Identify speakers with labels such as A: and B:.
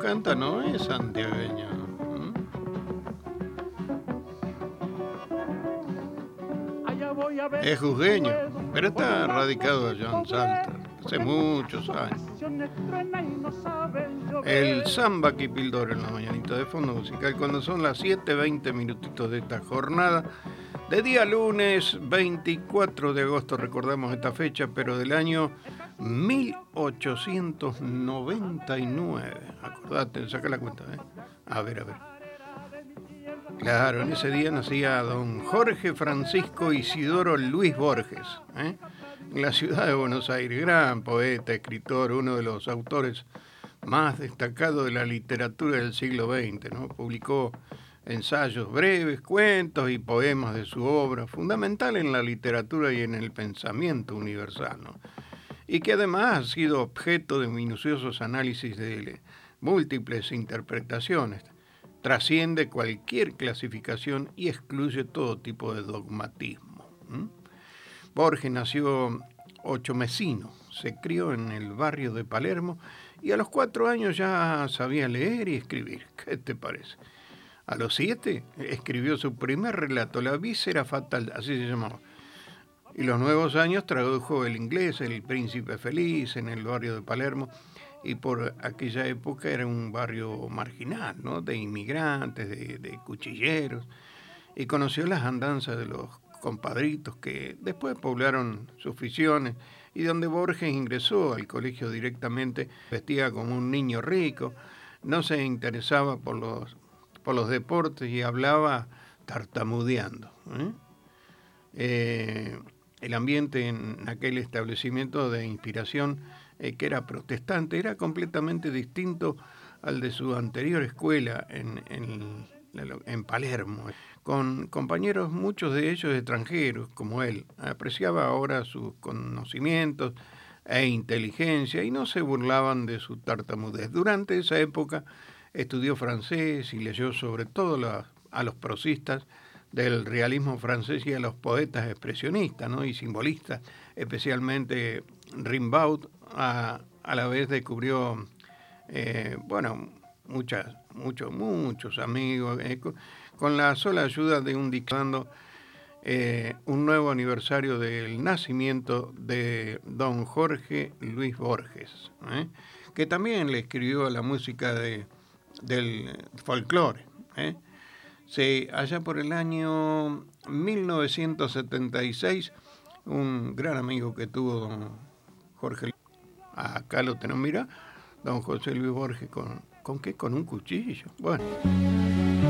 A: canta no es santiagueño. Es jujeño, pero está radicado allá en Salta hace muchos años. El samba Kipildor en la mañanita de fondo musical cuando son las 7:20 minutitos de esta jornada de día lunes 24 de agosto. Recordamos esta fecha, pero del año 1899. Acordate, saca la cuenta, ¿eh? A ver. Claro, en ese día nacía don Jorge Francisco Isidoro Luis Borges, en la ciudad de Buenos Aires. Gran poeta, escritor, uno de los autores más destacados de la literatura del siglo XX, ¿no? Publicó ensayos breves, cuentos y poemas de su obra, fundamental en la literatura y en el pensamiento universal, ¿no? Y que además ha sido objeto de minuciosos análisis de múltiples interpretaciones. Trasciende cualquier clasificación y excluye todo tipo de dogmatismo. Borges nació ochomecino, se crió en el barrio de Palermo y a los 4 años ya sabía leer y escribir. ¿Qué te parece? A los 7 escribió su primer relato, La víscera fatal, así se llamaba. Y los nuevos años tradujo el inglés, El príncipe feliz, en el barrio de Palermo. Y por aquella época era un barrio marginal, ¿no? De inmigrantes, de cuchilleros. Y conoció las andanzas de los compadritos que después poblaron sus fisiones y donde Borges ingresó al colegio directamente, vestía como un niño rico, no se interesaba por los deportes y hablaba tartamudeando. El ambiente en aquel establecimiento de inspiración, que era protestante, era completamente distinto al de su anterior escuela en Palermo, con compañeros, muchos de ellos extranjeros, como él. Apreciaba ahora sus conocimientos e inteligencia y no se burlaban de su tartamudez. Durante esa época estudió francés y leyó sobre todo a los prosistas del realismo francés y a los poetas expresionistas, ¿no? Y simbolistas, especialmente Rimbaud. A la vez descubrió, muchos amigos, con la sola ayuda de un dictando, un nuevo aniversario del nacimiento de don Jorge Luis Borges, que también le escribió la música del folclore. Sí, allá por el año 1976, un gran amigo que tuvo don Jorge, acá lo tenemos, mira, don José Luis Borges, ¿con qué? Con un cuchillo. Bueno.